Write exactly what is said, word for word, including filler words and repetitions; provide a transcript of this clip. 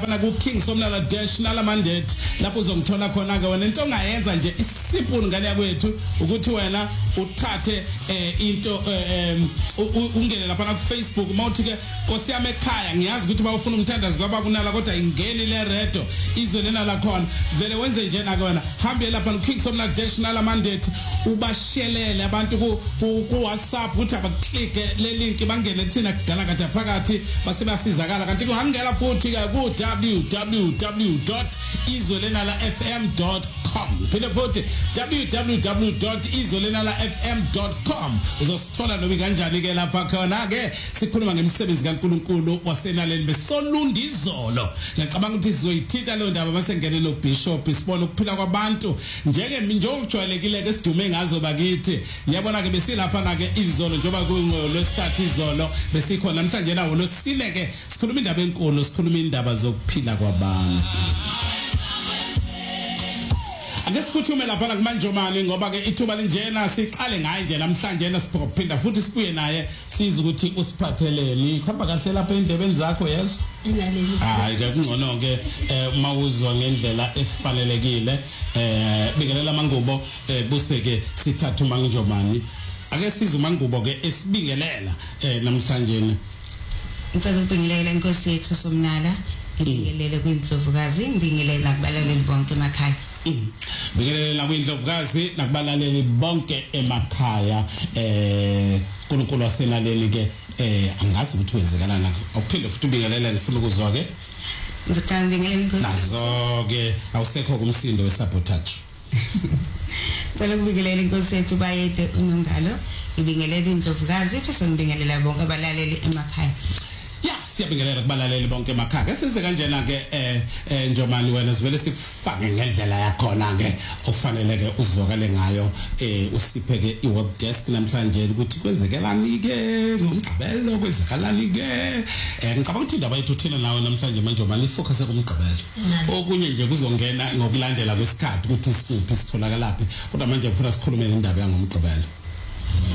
lapha ku King Somnala Dash nala mandate lapho uzongithola khona ke wena into ongayenza nje isipuni ngane yakwethu ukuthi wena uthathe into ungene lapha ku Facebook mawuthi ke Nkosi yami ekhaya ngiyazi ukuthi bawufuna umthandazo kwababunala kodwa ingeni le redo izwe lena la khona vele wenze njena ke wena hambe lapha ku King Somnala Dash nala mandate ubashelele abantu ku ku WhatsApp ukuthi abaklik le link bangene thina kudala kade phakathi base basizakala kanti kuhangela futhi ke ku w w w dot izwelenala f m dot com phela futhi w w w dot izwelenala f m dot com uzosithola nobi kanjani ke lapha khona ke sikhuluma ngemisebenzi kaNkuluNkulu wasenaleni besolunda izolo ngicabanga ukuthi sizoyithinta le ndaba basengene lo bishop sibona ukuphila kwabantu njenge njengojwayelekile ke sidume ngazo bakithi yabona ke besilapha na ke izolo njoba kungolwesithathu izolo besikhona namhlanje nawo losine ke sikhuluma indaba enkulu sikhuluma indaba zokuphila kwabantu ake siphuthume lapha kumanjomani ngoba ke ithuba linjena siqale ngaye nje namhlanje nasiphinda futhi sibuye naye siza ukuthi usiphatheleni khamba kahle lapha endebeni zakho yeso enaleni hayi ke kungcono ke uma uzwa ngendlela efanelekile eh bingelela amangubo buseke sithatha umanjomani ake siza umangubo ke esibingelela namhlanje ngicela ukubingelela inkosi yethu Somnala ngibingelele kwindlovukazi ngibingelele nakubalaleli bonke emakhaya bingelela kwindlovukazi nakubalaleli bonke emakhaya eh uNkulunkulu wasenaleni ke eh angazi ukuthi wenzekalana awuphinde futhi ubingelele ngifuna ukuzwa ke ngicela ngibingelele inkosi nazo ke awusekho kumsindo wesabotage ngicela ukubingelela inkosi yethu Bayede uNongalo ngibingelele indlovukazi bese ngibingelela bonke abalaleli emakhaya ya siyabingelela kubalaleli bonke emakhaya senze kanjena ke eh njomani wena sivele sikufake ngendlela yakhona ke ofanele ke uzokale ngayo eh usiphe ke iweb desk namhlanje ukuthi kwenzekelani ke ngomgqibelo kwenzekalani ke eh ngicabanga ukuthi indaba yethu thina nawe namhlanje manje njomani ifocus kumgqibelo okunye nje kuzongena ngokulandela kwesikhathi ukuthi sikuphi sitholakala laphi kodwa manje ngifuna sikhulume indaba yangomgqibelo